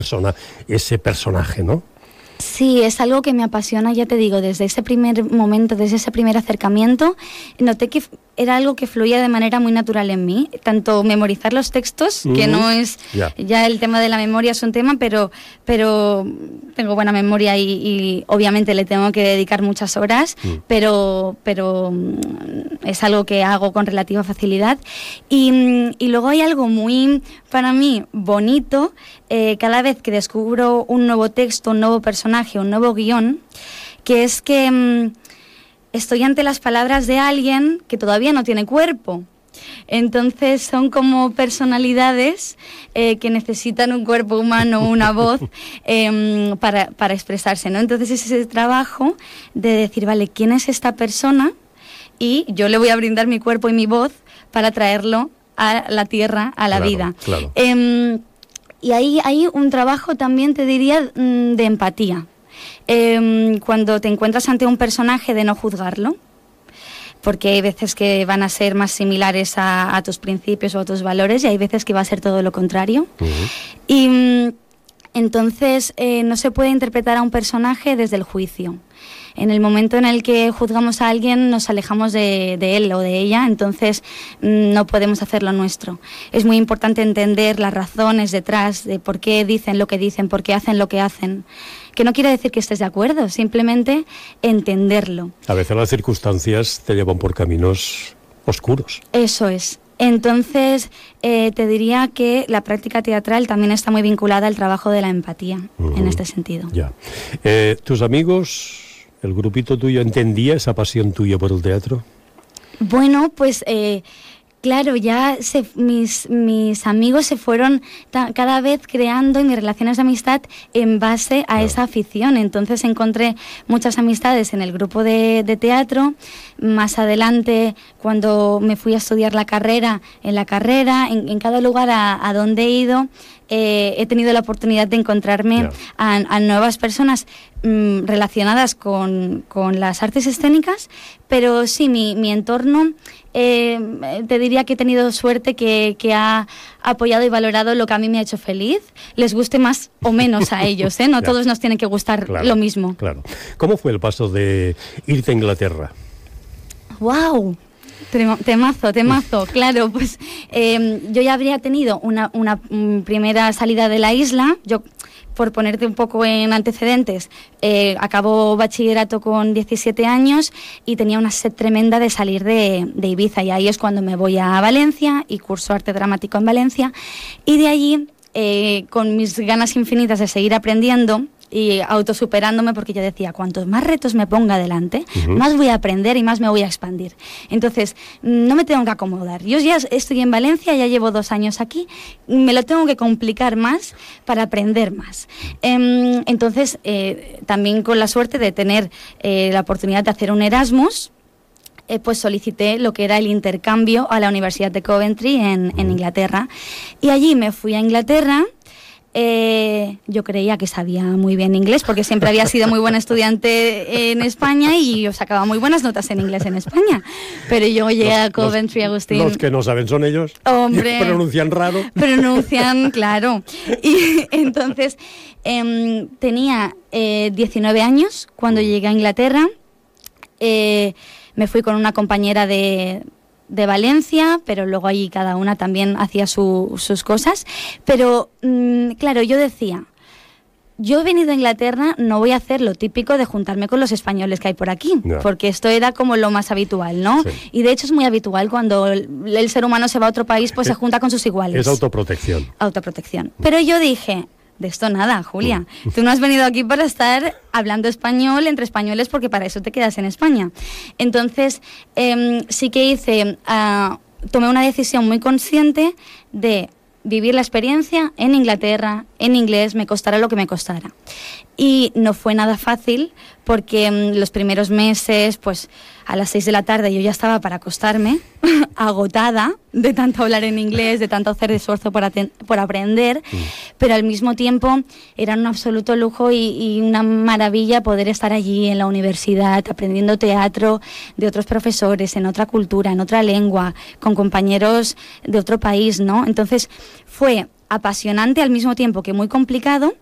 persona, ese personaje, ¿no? Sí, es algo que me apasiona, ya te digo, desde ese primer momento, desde ese primer acercamiento, noté que era algo que fluía de manera muy natural en mí, tanto memorizar los textos, que no es, ya el tema de la memoria es un tema, pero tengo buena memoria y obviamente le tengo que dedicar muchas horas, pero es algo que hago con relativa facilidad. Y luego hay algo muy, para mí, bonito, cada vez que descubro un nuevo texto, un nuevo personaje, un nuevo guión, que es que estoy ante las palabras de alguien que todavía no tiene cuerpo. Entonces son como personalidades que necesitan un cuerpo humano, una voz para expresarse, ¿no? Entonces es ese trabajo de decir, vale, ¿quién es esta persona? Y yo le voy a brindar mi cuerpo y mi voz para traerlo a la tierra, a la vida. Claro. Y ahí hay un trabajo también, te diría, de empatía. Cuando te encuentras ante un personaje, de no juzgarlo, porque hay veces que van a ser más similares a tus principios o a tus valores y hay veces que va a ser todo lo contrario. Y entonces no se puede interpretar a un personaje desde el juicio. En el momento en el que juzgamos a alguien nos alejamos de él o de ella, entonces no podemos hacerlo nuestro. Es muy importante entender las razones detrás de por qué dicen lo que dicen, por qué hacen lo que hacen. Que no quiere decir que estés de acuerdo, simplemente entenderlo. A veces las circunstancias te llevan por caminos oscuros. Eso es. Entonces, te diría que la práctica teatral también está muy vinculada al trabajo de la empatía, en este sentido. Ya. ¿Tus amigos, el grupito tuyo, entendía esa pasión tuya por el teatro? Bueno, pues claro, ya mis amigos se fueron cada vez creando mis relaciones de amistad en base a esa afición. Entonces encontré muchas amistades en el grupo de teatro. Más adelante, cuando me fui a estudiar la carrera, en cada lugar a donde he ido, he tenido la oportunidad de encontrarme a nuevas personas relacionadas con las artes escénicas, pero sí, mi entorno, te diría que he tenido suerte que ha apoyado y valorado lo que a mí me ha hecho feliz, les guste más o menos a ellos, ¿eh? No todos nos tiene que gustar lo mismo. Claro. ¿Cómo fue el paso de irte a Inglaterra? ¡Wow! Temazo, claro, pues yo ya habría tenido una primera salida de la isla. Yo, por ponerte un poco en antecedentes, acabo bachillerato con 17 años y tenía una sed tremenda de salir de Ibiza, y ahí es cuando me voy a Valencia y curso arte dramático en Valencia, y de allí, con mis ganas infinitas de seguir aprendiendo y autosuperándome, porque yo decía, cuantos más retos me ponga delante, más voy a aprender y más me voy a expandir. Entonces, no me tengo que acomodar. Yo ya estoy en Valencia, ya llevo 2 años aquí, me lo tengo que complicar más para aprender más. Entonces, también con la suerte de tener la oportunidad de hacer un Erasmus, pues solicité lo que era el intercambio a la Universidad de Coventry en Inglaterra. Y allí me fui a Inglaterra. Yo creía que sabía muy bien inglés porque siempre había sido muy buena estudiante en España y yo sacaba muy buenas notas en inglés en España, pero yo llegué a Coventry, Agustín. Los que no saben son ellos. Hombre, pronuncian raro. Pronuncian, claro. Y entonces tenía 19 años cuando llegué a Inglaterra. Me fui con una compañera de Valencia, pero luego allí cada una también hacía sus cosas. Pero, claro, yo decía, yo he venido a Inglaterra, no voy a hacer lo típico de juntarme con los españoles que hay por aquí, porque esto era como lo más habitual, ¿no? Sí. Y de hecho es muy habitual cuando el ser humano se va a otro país, pues se junta con sus iguales. Es autoprotección. Autoprotección. Pero yo dije, de esto nada, Julia. Tú no has venido aquí para estar hablando español entre españoles, porque para eso te quedas en España. Entonces, sí que tomé una decisión muy consciente de vivir la experiencia en Inglaterra, en inglés, me costara lo que me costara. Y no fue nada fácil, porque los primeros meses, pues a las 6 de la tarde yo ya estaba para acostarme, agotada de tanto hablar en inglés, de tanto hacer esfuerzo por aprender, pero al mismo tiempo era un absoluto lujo y una maravilla poder estar allí en la universidad, aprendiendo teatro de otros profesores, en otra cultura, en otra lengua, con compañeros de otro país, ¿no? Entonces fue apasionante al mismo tiempo que muy complicado,